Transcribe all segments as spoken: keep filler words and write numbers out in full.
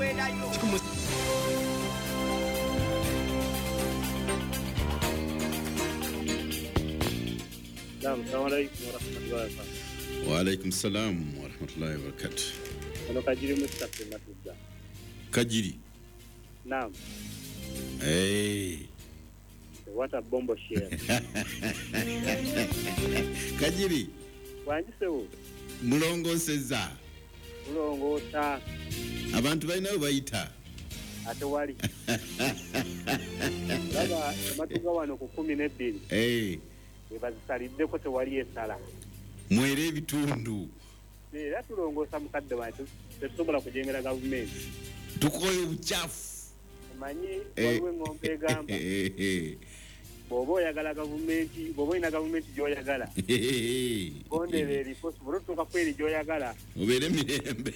werayo. Assalamu alaikum wa rahmatullahi wa barakatuh. Wa alaikum salam wa rahmatullahi wa barakatuh. Ono Kajiri Mustafa Matuza. Kajiri. Naam. Hey. What a bombo share. Kajiri. Wanjise wo. Mulongo seza. Mulongo ta. Abantu balina bayita. Ate wali. Baba matuga wano ku kumi na bbiri. Eh. Ebazisalidde ko tewali esala. Mwere ebitundu. Era tulongoosa mukadde wantu tetusobola kujengera gavumenti. Tukoye buchafu. Manyi waliwo engombe egamba. Bw'oba oyagala gavumenti, bw'oba olina gavumenti gy'oyagala. Gondera eri possible otuuka ku eri gy'oyagala. Obeere mirembe.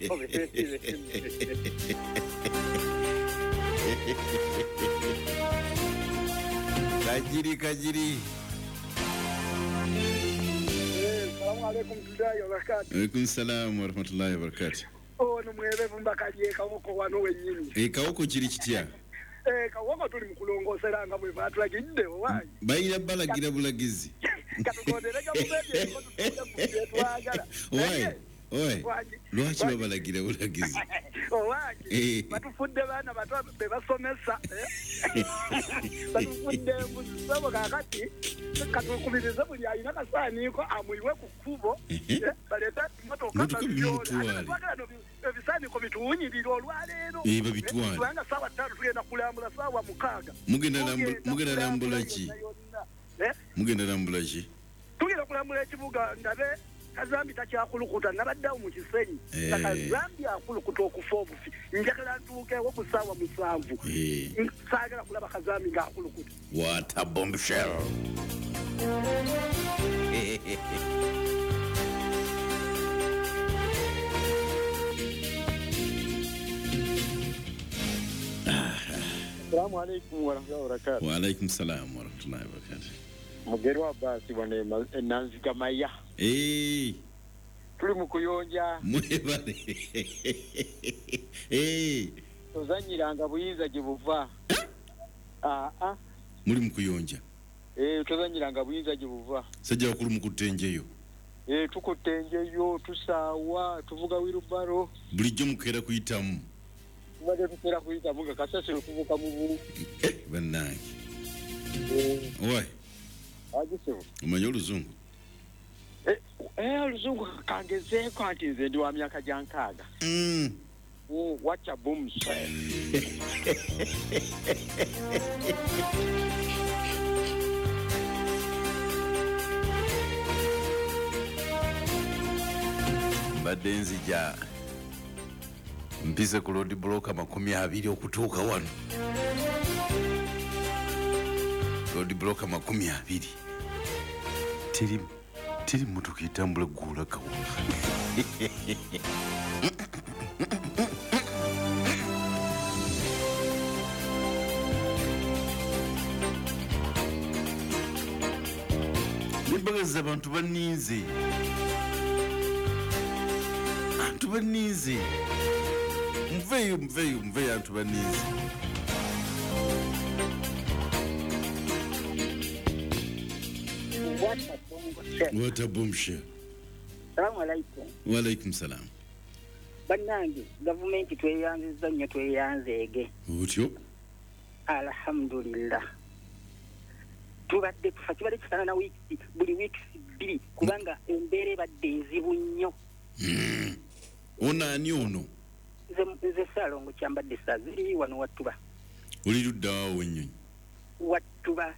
Kajiri Kajiri. Assalamu alaikum tudayo barakatuh. Alaikum salam wa rahmatullahi wa barakatuh. Oh no mwebe mbakaje kawoko wano wenyini. Eh kawoko kiri kitya? Eh kawoko tuli mukulongosera nga mwe batulagidde owayi. Bayira balagira bulagizi. Katugonderega mubebe ko tutuye twagala. Owayi. Owayi. Lwaki babalagira bulagizi? Owayi. Batufudde bana bato bebasomesa. Batufudde muzabo kakati katukubiriza buli ayina kasaniko amuiwe ku kubo. Baleta motoka batwale. Ebisaniko bituunyirira olwaleero. Eh babitwale. Kubanga sawa tano tugenda kulambula sawa mukaaga. Mugenda lambula mugenda lambula ki? Eh? Mugenda lambula ki? Tugenda kulambula ekibuga ndabe Kazambi takyakulukuta nabaddawo mu Kisenyi. Eh. Kazambi akulukuta okufa obufi. Njagala ntuukewo ku ssaawa musanvu. Eh. Saagala kulaba Kazambi ng'akulukuta. What a bombshell. Assalamu alaikum wa rahmatullahi wa barakatuh. Wa alaikum salam wa rahmatullahi wa barakatuh. Mugero wa basi bone Nanzika Maya. Eh. Tuli mu kuyonja. Mwebale. Eh. Tozanyiranga buyinza gye buva. Ah ah. Muri mu kuyonja. Eh tozanyiranga buyinza gye buva. Sajja wakulu mu kutenjeyo. Eh tukutenjeyo tusaawa tuvuga wirubaro. Bulijjo mukera kuyitamu. Wade tukera kuyita muga kasase okuvuka mu bulu. Eh bannange. Eh. Owayi. Agisewo. Omanyi oluzungu? Eh eh oluzungu kangezeeko anti nze ndi wa myaka gya nkaaga. Mm. Oh, watch a boom shell. Mbadde nzija mpise ku road block makumi abiri okutuuka wano. Road block makumi abiri. Tiri tiri motoka etambula gula kawo. Nibagaza abantu baninze. Abantu baninze. Mveyo mveyo mveyo abantu baninze. What a bombshell. Assalamu alaikum. Wa alaikum salam. Bannange gavumenti tweyanziza nnyo tweyanzeege. Otyo? Alhamdulillah. Tubadde tufa kibadde kifaanana wiiki buli wiiki bbiri kubanga embeera ebadde enzibu nnyo. Ono ani ono? Nze nze Ssaalongo Kyambadde saa ziri wano Wattuba. Oli ludda waawo ennyonyi? Wattuba.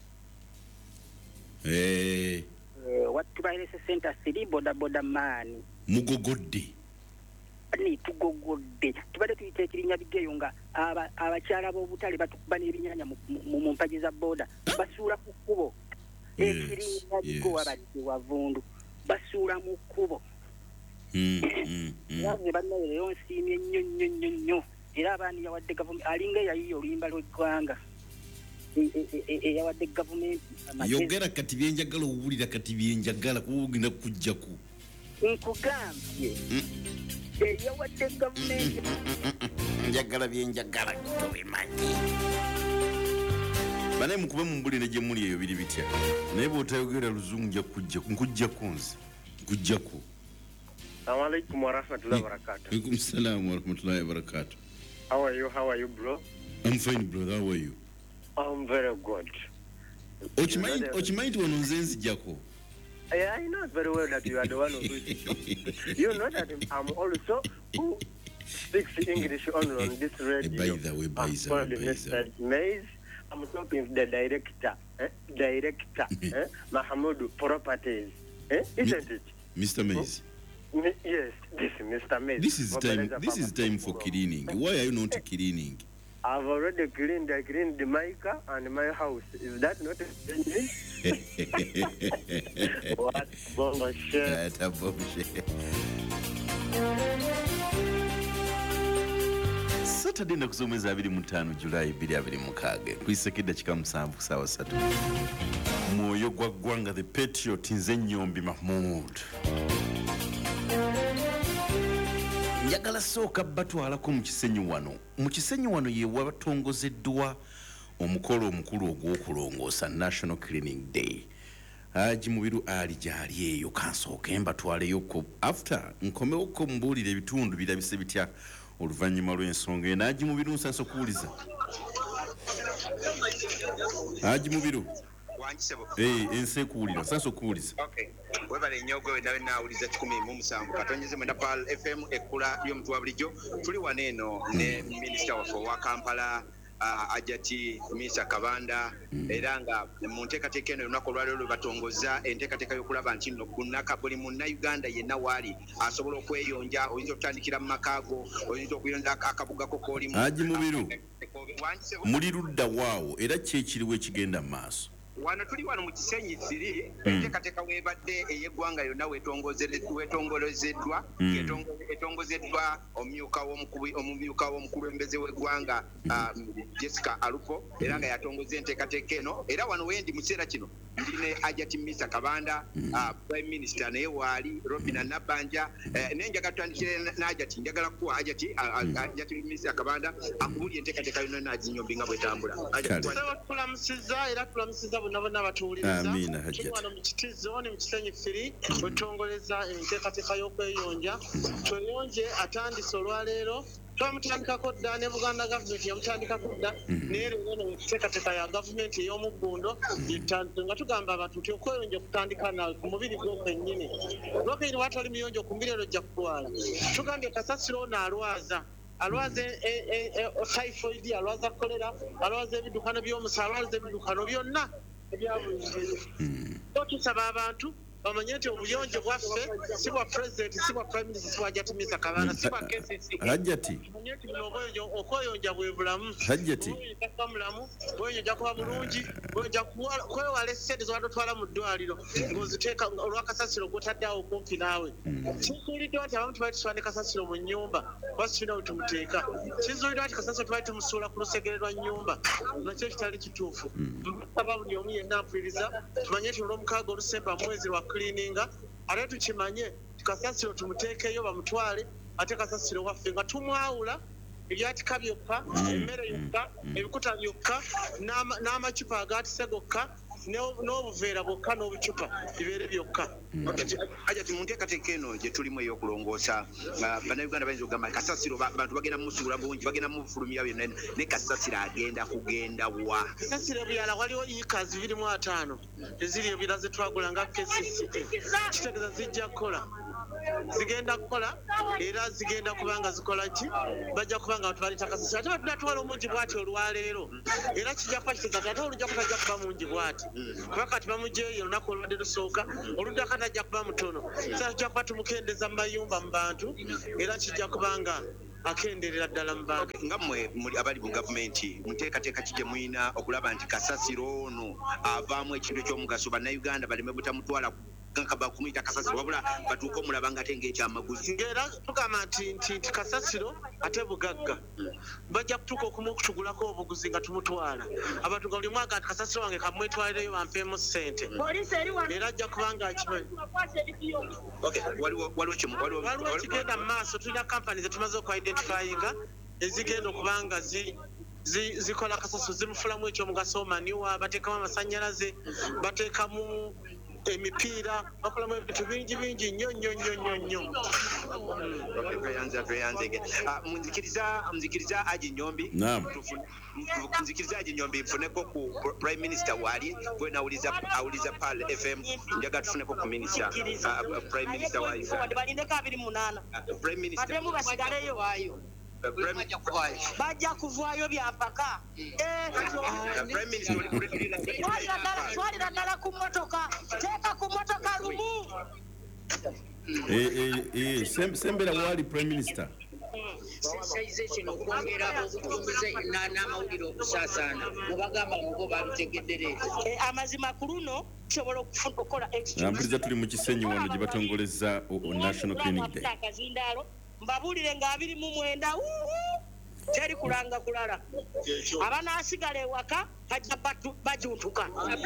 Eh. Wattuba Erese Center siri boda boda maani. Mugogodde. Ni tugogodde. Tubadde tuyita ekirinya bigeyo nga abakyala b'obutale batukuba n'ebinnyanya mu mpagi za boda basuula ku kkubo. Ekirinya bigo wabadde wavundu basuula mu kkubo. Naye bannaye leero nsiimye nnyo nnyo nnyo nnyo era abaani yawadde gavumenti alinga yayiye oluyimba lw'eggwanga eyawadde gavumenti. Yogera kati byenjagala owulira kati byenjagala kuba ogenda kujjaku. Nkugambye eyawadde gavumenti njagala byenjagala tobimanyi banaye mukube mumbulire gye muli eyo biri bitya naye bw'otayogera luzungu nja nkujjako nze nkujjako Assalamu alaikum wa rahmatullahi wa barakatuh. Alaikum salam wa rahmatullahi wa barakatuh. How are you? How are you, bro? I'm fine, brother. How are you? I'm very good. Ochimaiti ochimaiti wano nze nzijjako. Yeah, I know very well that you are the one who is. You know that I'm also who speaks English only on this radio. By the way, by the way, by the way. I'm talking to the director, eh? Director, eh? Mahamudu Properties, eh? Isn't it? Mister Mays. Yes, this is Mister Mays. This is time. This is time for cleaning. Why are you not cleaning? I've already cleaned. I cleaned the Mica and my house. Is that not a thing? What bullshit? That's a bullshit. Saturday nakusomeza abiri mu ttaano July bbiri abiri mu mukaaga kwiseke dakika musanvu sawa satu mwoyo gwa ggwanga the patriot nze Nnyombi Mahmood njagala sooka batwalako mu kisenyi wano mu kisenyi wano ye watongozeddwa omukolo omukulu ogw'okulongoosa National Cleaning Day Haji Mubiru ali gyali eyo kansooke mbatwaleyoko after nkomewoko mbuulira ebitundu birabise bitya oluvannyuma lw'ensonga eno Haji Mubiru nsanso kuwuliza Haji Mubiru wanjisebo eh ense kuwulira nsanso kuwuliza okay webale nyogo we nawe nawuliza kikumi mu musanvu katonyeze mwenda pal F M ekula y'omuntu wa bulijjo tuli waneeno ne minister wa Kampala Uh, ajati Misa Kabanda mm. era nga mu nteekateeka eno olunaku olwaleero batongoza enteekateeka y'okulaba nti nno kunaka buli munna Uganda yenna waali asobola okweyonja oyinza okutandikira mu makaago oyinza okuyonja akabuga ko koolimu Haji Mubiru muli ludda waawo era kyekiriwo ekigenda mu maaso wano tuli wano mu kisenyi siri enteekateeka weebadde ey'eggwanga yonna weetongolezeddwa etongozeddwa omumyuka omumyuka w'omukulembeze w'eggwanga Jessica Alupo era nga yatongoza enteekateeka eno era wano wendi mu kiseera kino ndi ne Ajati Misa Kabanda Prime Minister naye waali Robina Nabanja naye njagala tutandikire n'Ajati njagala kuwa Ajati Ajati Misa Kabanda akubulya enteekateeka yonna n'aginyombi nga bw'etambula tulamusiza era tulamusiza nabona batuwuliriza amina hajjati wano mu kitizoni mu kisenyi firi wetongoleza enteekateeka y'okweyonja tweyonje atandise olwaleero twamutandikako dda ne Buganda gavumenti yamutandikako dda naye leero no enteekateeka ya gavumenti ey'omuggundo nga tugamba abantu nti okweyonja kutandika nawe ku mubiri gwo kwennyini lwokeyini watali muyonjo ku mbiri eno ojja kutwala tugambye kasasiro ono alwaza alwaza typhoid alwaza kolera alwaza ebiddukano by'omusa alwaza ebiddukano byonna ebyabulizibwa so tusaba abantu bamanye nti obuyonjo bwaffe si bwa president si bwa prime minister si bwa Ajati Misa Kabanda si bwa K C C Hajjati bamanye nti okweyonja bwe bulamu Hajjati oyinza mulamu oyinza kuba bulungi oyinza kwewala essente z'obatwala mu ddwaliro ng'oziteeka olw'akasasiro gw'otaddeawo okumpi naawe kizuuliddwa nti abamu tubali tusula ne kasasiro mu nnyumba basifina we tumuteeka kizuuliddwa nti kasasiro tubali tumusuula ku lusegere lwa nnyumba nakyo kitali kituufu aba buli omu yenna mpuliriza tumanye nti olw'omukaaga olusemba mwezi lwa cleaninga ate tukimanye kasasiro tumuteekeyo bamutwale ate kasasiro waffe nga tumwawula ebyatika byokka emmere yokka ebikuta byokka n'amacupa agaatise gokka n'obuveera bwokka n'obucupa bibeere byokka Ajati mu nteekateeka eno gye tulimu ey'okulongoosa bannayuganda bayinza okugamba kasasiro bantu bagenda musuula bungi bagenda mufulumira byonna ne kasasiro agenda kugenda wa kasasiro ebyala waliwo ikazi bibiri mu ataano eziri ebira ze twagula nga K C C A kitegeeza zijja kukola zigenda kukola era zigenda kubanga zikola ki bajja kubanga abantu balita kasasiro ate batudatwala omungi bwati olwaleero era kijja kuba kitegeeza ate olujja kutajja kuba mungi bwati kuba kati bamugyeyo olunaku olwadde lusooka oludda kati ajja kuba mutono sa tujja kuba tumukendeza mu mayumba mu bantu era kijja kubanga akenderera ddala mu bantu nga mmwe muli abali mu gavumenti muteekateeka ki gye mulina okulaba nti kasasiro ono avaamu ekintu eky'omugaso bannayuganda baleme butamutwala kaba kumuyita kasasiro wabula batuuka omulaba nga ate ng'ekyamaguzi ng'era tugamba nti nti nti kasasiro ate bugagga bajja kutuuka okumu okutugulako obuguzi nga tumutwala abantu nga buli mwaka nti kasasiro wange kamwetwalireyo bampeemu ssente era ajja kubanga akimanyi waliwo ekigenda mu maaso tulina kampani zetumaze okwidentifyinga ezigenda okuba nga zikola kasasiro zimufulamu ekyomugaso maniwa bateekamu amasannyalaze bateekamu emipiira bakolamu ebintu bingi bingi nnyo nnyo nnyo nnyo nnyo tweyanza tweyanzege nzikiriza nzikiriza Haji Nyombi nzikiriza Haji Nyombi nfuneko ku prime minister wali bwe nawuliza awuliza pal F M njaga tufuneko ku minister prime minister wa Uganda balindeko abiri mu munana prime minister ate mu basigaleyo waayo bajja kuvaayo byampaka twalira ddala ku mmotoka teeka ku mmotoka lumu sembera wali prime minister sensitization okwongera obutongoze n'amawulire okusaasaana mubagamba mugo babitegedde amazima ku luno tusobola okukola mpuliriza tuli mu kisenyi wano gye batongolezza national clinic day mbabuulire nga abiri mu mwenda teri kulanga kulala abanaasigala ewaka hajja bajuntuka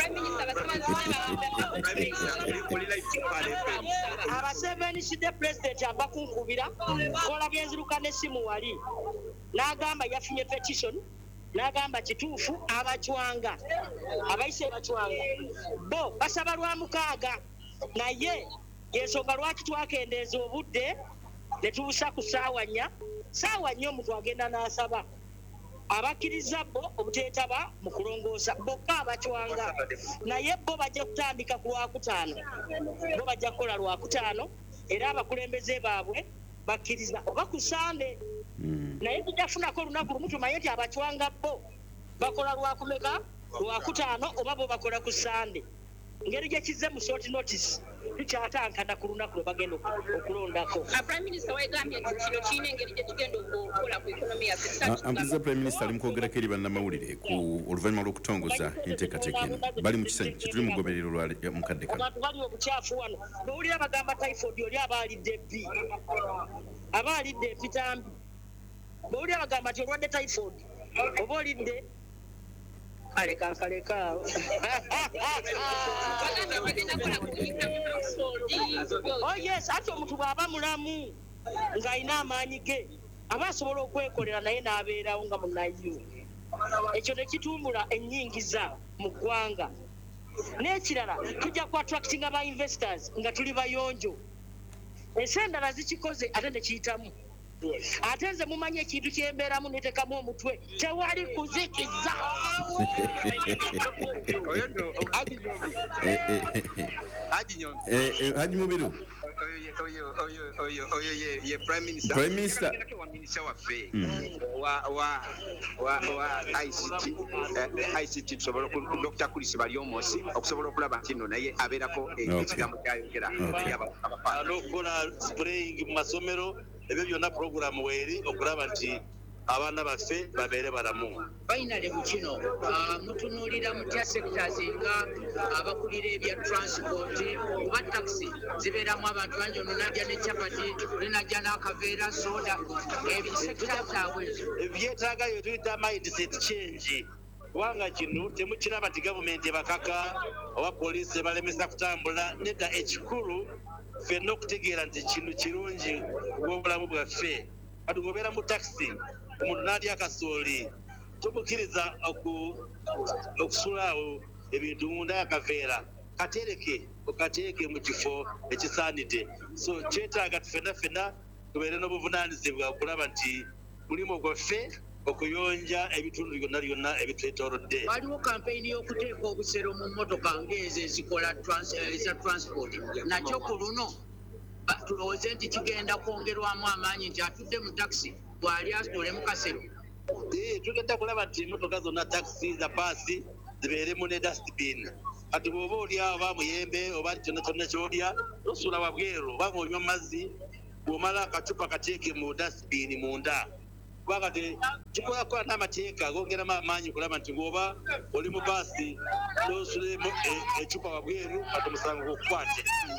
abasevenishidde pulezidenti ava kunkubira kola byenziruka n'essimu wali n'agamba yafunye petition n'agamba kituufu abacwanga abayise bacwanga bo basaba lwa mukaaga naye yensonga lwaki twakendeeza obudde ne tuusa ku ssaawa nnya ssaawa nnya omuntu agenda n'asaba abakkiriza bo obuteetaba mu kulongoosa bokka abacwanga naye bo bajja kutandika ku lwakutaano bo bajja kukola lwakutaano era abakulembeze baabwe bakkiriza oba ku sande naye tujafunako olunaku lumu tumanye nti abacwanga bo bakola lwakumeka lwakutaano oba bo bakola ku sande ngeri gye kizze mu short notice tukyatankana ku lunaku lwe bagenda okulondako ampuliriza prime minister ali mu kwogerako eri bannamawulire ku oluvannyuma lw'okutongoza enteekateeka eno bali mu kisenyi kituli mu goberero lwa mukadde kano abantu bali obukyafu wano bwewulira bagamba typhoid oli aba alidde bbi aba alidde empitambi bwewulira bagamba nti olwadde typhoid oba olidde alekankaleka oh yes ate omuntu bw'aba mulamu ng'alina amaanyi ge aba asobola okwekolera naye n'abeerawo nga munayo ekyo ne kitumbula ennyingiza mu ggwanga n'ekirala tujja ku attractinga ba investors nga tuli bayonjo ensi endala zikikoze ate ne kiyitamu ate nze mumanyi ekintu kyembeeramu netekamu omutwe tewali kuzikiza Haji Mubiru oyo ye prime minister prime minister waffe wa I C T I C T tusobola Doctor Chris Balyomosi okusobola okulaba nti nno naye abeerako ekigambo kyayogera n'okukola spraying mu masomero ebyo byonna puroguramu weeri okulaba nti abaana baffe babeere balamu finally mu kino mutunuulira mutya sectors nga abakulira ebya transport oba taxi zibeeramu abantu bangi ono najja ne capati linajja n'akaveera soda ebisecta zaabwe ebyetaaga bye tuyita mindset change kubanga kino temukiraba nti gavumenti bakaka oba poliisi balemesa kutambula nedda ekikulu ffenna okutegeera nti kino kirungi gw'obulamu bwaffe kati ng'obeera mu taxi omuntu n'alya akasooli tomukkiriza okusulaawo ebintu munda yakaveera katereke okateeke mu kifo ekisaanidde so kyetaaga ffenna ffenna tubeere n'obuvunaanyizibwa okulaba nti mulimu gwaffe okuyonja ebitundu byonna byonna ebitwetoolodde waliwo kampeyini y'okuteeka obusero mu mmotoka ng'ezo ezikola eza transport nakyo ku luno tulowooze nti kigenda kwongerwamu amaanyi nti atudde mu taxi bw'ali asitole mu kasero tugenda kulaba nti emmotoka zonna taxi za baasi zibeeremu ne dustbin kati bw'oba olya oba muyembe oba kyonna kyonna ky'olya tosuula wabweru oba ng'onywa mazzi bw'omala akacupa kateeke mu dustbin munda kubanga kikola kukola n'amateeka gongeramu amaanyi kulaba nti ng'oba oli mu baasi n'osulemu ecupa wabweru kati omusango gukukwate